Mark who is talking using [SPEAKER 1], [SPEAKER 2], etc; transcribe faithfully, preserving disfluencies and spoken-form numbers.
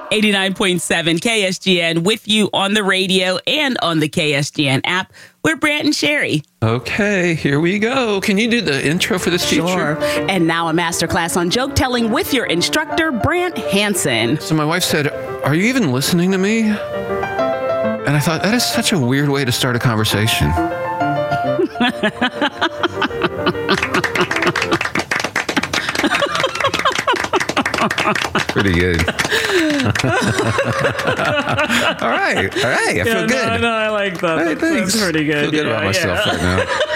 [SPEAKER 1] eighty-nine point seven K S G N with you on the radio and on the K S G N app. We're Brant and Sherry.
[SPEAKER 2] Okay, here we go. Can you do the intro for this teacher?
[SPEAKER 1] Sure. And now a masterclass on joke telling with your instructor, Brant Hansen.
[SPEAKER 2] So my wife said, "Are you even listening to me?" And I thought, that is such a weird way to start a conversation. Pretty good. all right, all right. I feel
[SPEAKER 1] yeah,
[SPEAKER 2] good.
[SPEAKER 1] No, no, I like that.
[SPEAKER 2] Hey,
[SPEAKER 1] That-
[SPEAKER 2] thanks.
[SPEAKER 1] That's pretty good.
[SPEAKER 2] I feel good
[SPEAKER 1] yeah,
[SPEAKER 2] about myself
[SPEAKER 1] yeah.
[SPEAKER 2] right now.